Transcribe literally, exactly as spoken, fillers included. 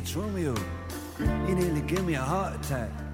it's Romeo. You nearly gave me a heart attack.